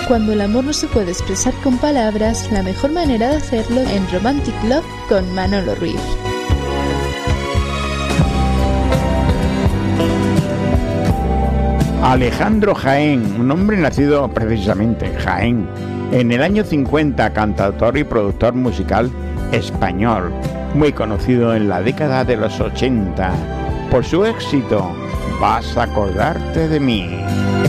Cuando el amor no se puede expresar con palabras, la mejor manera de hacerlo en Romantic Love con Manolo Ruiz. Alejandro Jaén, un hombre nacido precisamente en Jaén, en el año 50, cantautor y productor musical español, muy conocido en la década de los 80 por su éxito Vas a acordarte de mí.